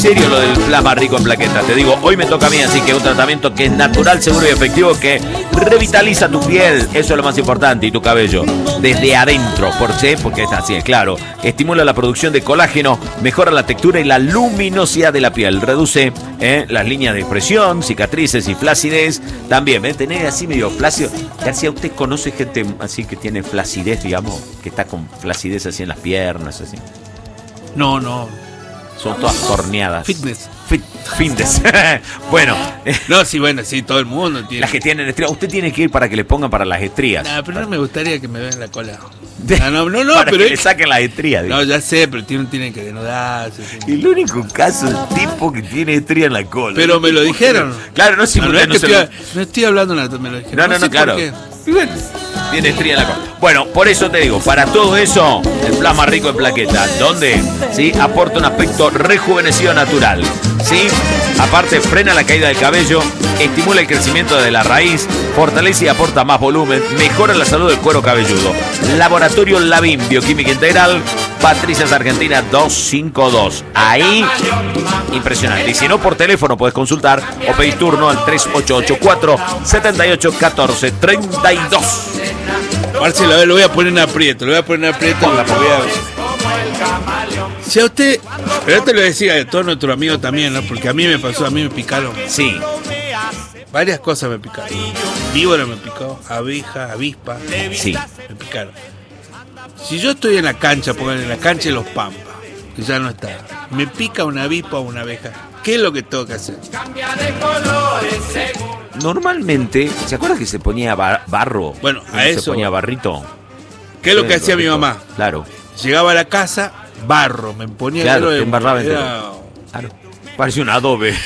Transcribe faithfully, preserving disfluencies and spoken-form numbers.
serio lo del plasma rico en plaquetas. Te digo, hoy me toca a mí, así que un tratamiento que es natural, seguro y efectivo, que revitaliza tu piel, eso es lo más importante, y tu cabello, desde adentro. ¿Por qué? Porque es así, es claro. Estimula la producción de colágeno, mejora la textura y la luminosidad de la piel, reduce eh, las líneas de expresión, cicatrices y flacidez. También, ¿eh? Tener así medio flácido. García, ¿usted conoce gente así que tiene flacidez, digamos? Que está con flacidez así en las piernas, así. No, no. Son todas torneadas. Fitness. Fit, fitness. Bueno. No, sí, bueno, sí, todo el mundo tiene. Las que tienen estrías. Usted tiene que ir para que le pongan para las estrías. No, pero no me gustaría que me vean la cola. No, no, no, no para pero que le saquen las estrías. No, ya sé, pero tienen, tienen que desnudarse. Y el único caso es tipo que tiene estría en la cola. Pero me lo dijeron. Claro, no, si no, no, es que estoy, lo... no estoy hablando nada, me lo dijeron. No, no, no, no sé claro. Por qué. Tiene estría en la cola. Bueno, por eso te digo, para todo eso, el plasma rico en plaquetas, donde ¿sí? aporta un aspecto rejuvenecido natural, ¿sí? Aparte frena la caída del cabello, estimula el crecimiento de la raíz, fortalece y aporta más volumen, mejora la salud del cuero cabelludo. Laboratorio Lavín, Bioquímica Integral, Patricias Argentina doscientos cincuenta y dos. Ahí, impresionante. Y si no, por teléfono podés consultar o pedir turno al tres ocho ocho cuatro, siete ocho uno cuatro, tres dos. Marcelo, a ver, lo voy a poner en aprieto, lo voy a poner en aprieto. Voy a... Si a usted, pero esto lo decía a todos nuestros amigos también, ¿no? Porque a mí me pasó, a mí me picaron. Sí. Varias cosas me picaron. Víbora me picó, abeja, avispa. Sí. Me picaron. Si yo estoy en la cancha, pongan en la cancha de los Pampas, que ya no está, me pica una avispa o una abeja, ¿qué es lo que tengo que hacer? Normalmente, ¿se acuerda que se ponía bar- barro? Bueno, a eso. Se ponía barrito. ¿Qué es lo que hacía mi mamá? Claro. Llegaba a la casa, barro, me ponía Claro, el te embarraba era... entero. Claro. Parecía un adobe.